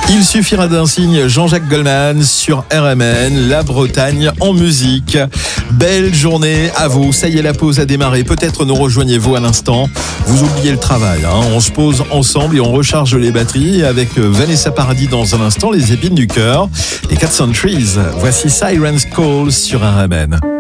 Il suffira d'un signe, Jean-Jacques Goldman sur RMN, la Bretagne en musique. Belle journée à vous, ça y est, la pause a démarré. Peut-être nous rejoignez-vous à l'instant. Vous oubliez le travail, on se pose ensemble et on recharge les batteries avec Vanessa Paradis dans un instant, les épines du cœur. Les Cats on Trees, voici Siren's Call sur RMN.